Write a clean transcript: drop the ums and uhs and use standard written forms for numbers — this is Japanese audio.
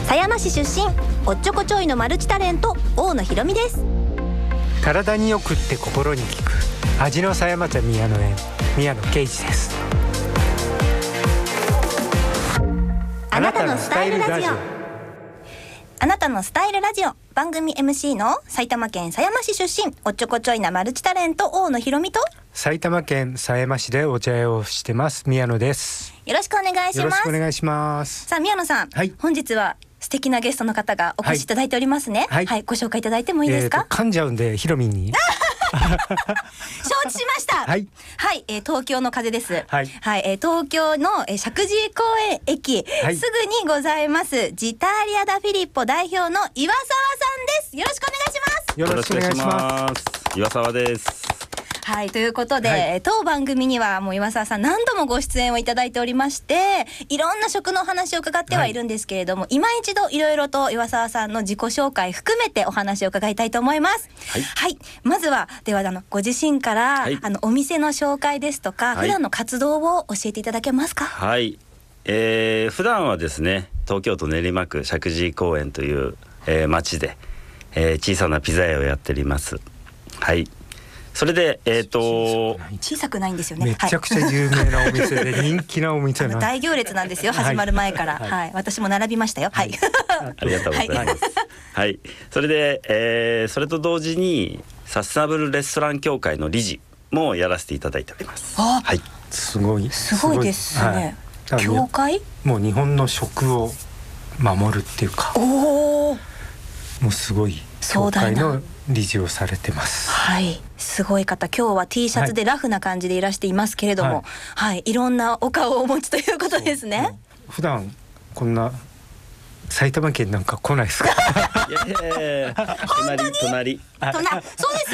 狭山市出身、おっちょこちょいのマルチタレント、大野ひろみです。 体によくって心に効く味の狭山茶宮野園、宮野啓二です。 あなたのスタイルラジオ。あなたのスタイルラジオ、番組 MC の埼玉県狭山市出身、おっちょこちょいなマルチタレント、大野ひろみと埼玉県狭山市でお茶屋をしてます宮野です。 よろしくお願いします。 よろしくお願いします。 さあ宮野さん、はい、本日は素敵なゲストの方がお越しいただいておりますね。はい、はい、ご紹介いただいてもいいですか？ 噛んじゃうんでひろみに承知しました。はい、はい、東京の風です。はい、はい、東京の石神井公園駅、はい、すぐにございますジタリアダフィリッポ代表の岩沢さんです。よろしくお願いします。 よろしくお願いします。岩沢です。 はい、ということで、はい、当番組にはもう岩沢さん何度もご出演をいただいておりまして、いろんな食の話を伺ってはいるんですけれども、はい、今一度いろいろと岩沢さんの自己紹介含めてお話を伺いたいと思います。はい、はい、まずはではご自身から、はい、お店の紹介ですとか、はい、普段の活動を教えていただけますか？ はい、普段はですね、東京都練馬区石神井公園という、町で、小さなピザ屋をやっております。はい、それで小さくないんですよね。 めちゃくちゃ有名なお店で人気なお店な大行列なんですよ、始まる前から。はい、はい、私も並びましたよ。はい、 ありがとうございます。はい、はい、それで、それと同時にサステナブルレストラン協会の理事もやらせていただいております。 あ、 はい、 すごいですね。はい、協会？ もう日本の食を守るっていうか、もうすごい協会の理事をされてます。 はい、すごい方。今日は T シャツでラフな感じでいらしていますけれども、はい、はい、いろんなお顔をお持ちということですね。 普段こんな埼玉県なんか来ないですか？ いやいやいや、隣そうです